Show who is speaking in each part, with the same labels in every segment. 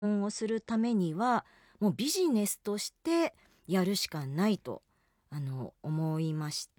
Speaker 1: をするためにはもうビジネスとしてやるしかないと思いました。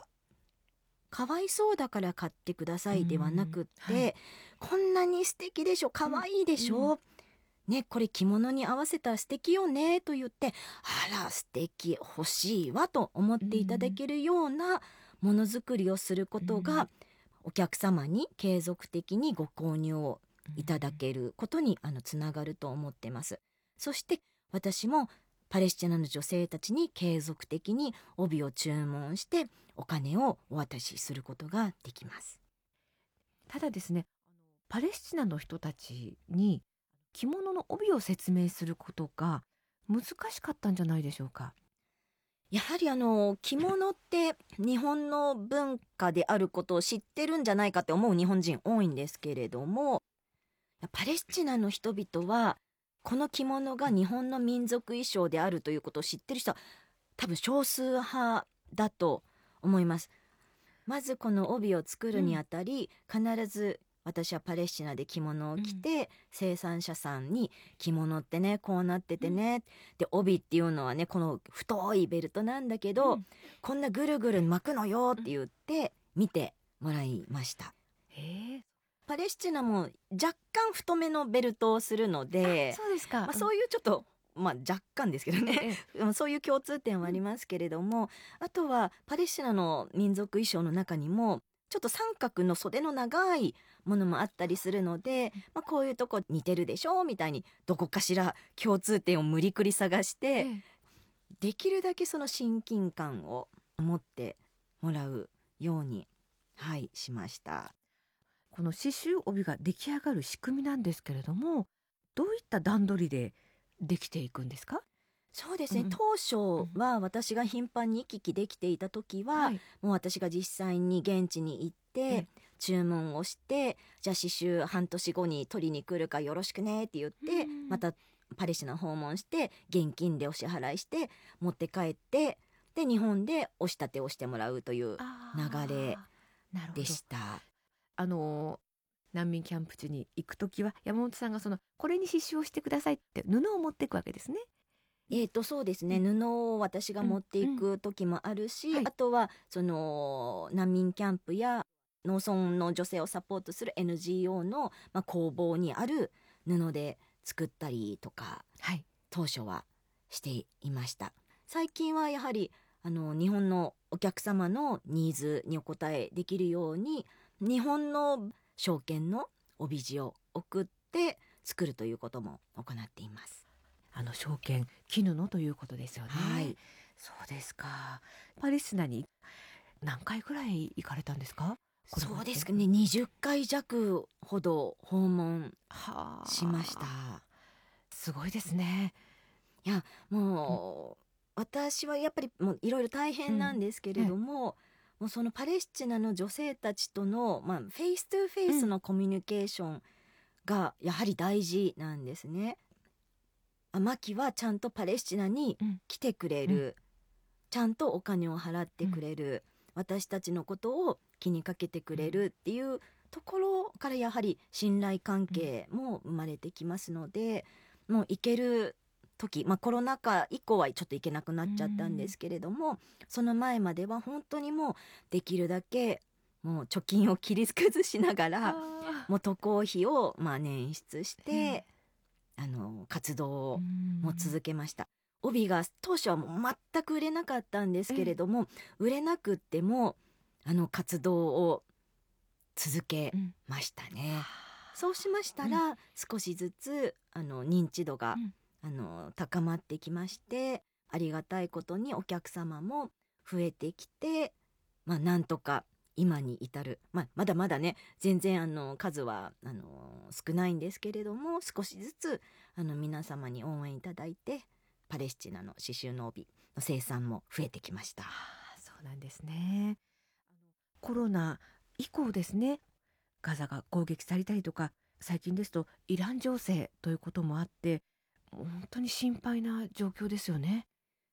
Speaker 1: かわいそうだから買ってくださいではなくって、
Speaker 2: はい。
Speaker 1: こんなに素敵でしょ、かわいいでしょ、ね、これ着物に合わせたら素敵よねと言って、あら素敵、欲しいわと思っていただけるようなものづくりをすることが、お客様に継続的にご購入をいただけることにつながると思ってます。そして私もパレスチナの女性たちに継続的に帯を注文してお金をお渡しすることができます。
Speaker 2: ただですね、パレスチナの人たちに着物の帯を説明することが難しかったんじゃないでしょうか。
Speaker 1: やはり着物って日本の文化であることを知ってるんじゃないかって思う日本人多いんですけれども、パレスチナの人々はこの着物が日本の民族衣装であるということを知ってる人は多分少数派だと思います。まずこの帯を作るにあたり、必ず私はパレスチナで着物を着て、生産者さんに着物ってねこうなっててね、で帯っていうのはねこの太いベルトなんだけど、こんなぐるぐる巻くのよって言って見てもらいました。
Speaker 2: へえ。
Speaker 1: パレスチナも若干太めのベルトをするので、
Speaker 2: そうですか。
Speaker 1: そういうちょっと若干ですけどね、そういう共通点はありますけれども、あとはパレスチナの民族衣装の中にもちょっと三角の袖の長いものもあったりするので、こういうとこ似てるでしょみたいにどこかしら共通点を無理くり探して、できるだけその親近感を持ってもらうように、しました。
Speaker 2: この刺繍帯が出来上がる仕組みなんですけれども、どういった段取りでできていくんですか？
Speaker 1: そうですね、当初は私が頻繁に行き来できていた時は、もう私が実際に現地に行って注文をして、じゃあ刺繍半年後に取りに来るかよろしくねって言って、またパレスチナ訪問して現金でお支払いして持って帰って、で日本でお仕立てをしてもらうという流れでした。
Speaker 2: あの難民キャンプ地に行くときは山本さんがこれに刺繍をしてくださいって布を持っていくわけですね。
Speaker 1: そうですね、布を私が持っていく時もあるし、あとはその難民キャンプや農村の女性をサポートする NGO の、工房にある布で作ったりとか、当初はしていました。最近はやはり日本のお客様のニーズにお応えできるように日本の証券の帯地を送って作るということも行っています。
Speaker 2: 証券絹のということですよね。そうですか。パレスチナに何回ぐらい行かれたんですか？
Speaker 1: そうですね、20回弱ほど訪問しました。
Speaker 2: すごいですね。
Speaker 1: いやもう、私はやっぱりもういろいろ大変なんですけれども、もうそのパレスチナの女性たちとの、フェイストゥフェイスのコミュニケーションがやはり大事なんですね。マキはちゃんとパレスチナに来てくれる、ちゃんとお金を払ってくれる、私たちのことを気にかけてくれるっていうところからやはり信頼関係も生まれてきますので、もう行ける時、コロナ禍以降はちょっと行けなくなっちゃったんですけれども、その前までは本当にもうできるだけもう貯金を切り崩しながらもう渡航費を捻出して、活動をも続けました。帯が当初はもう全く売れなかったんですけれども、売れなくっても活動を続けましたね。そうしましたら、少しずつ認知度が、高まってきまして、ありがたいことにお客様も増えてきて、なんとか今に至る、まだまだね全然数は少ないんですけれども、少しずつ皆様に応援いただいてパレスチナの刺繍の帯の生産も増えてきました。
Speaker 2: そうなんですね。コロナ以降ですね、ガザが攻撃されたりとか、最近ですとイラン情勢ということもあって、本当に心配な状況ですよね。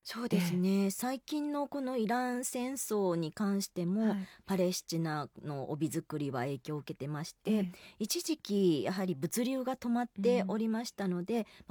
Speaker 1: そうですね、最近のこのイラン戦争に関しても、
Speaker 2: はい。
Speaker 1: パレスチナの帯作りは影響を受けてまして、
Speaker 2: ええ。
Speaker 1: 一時期やはり物流が止まっておりましたので、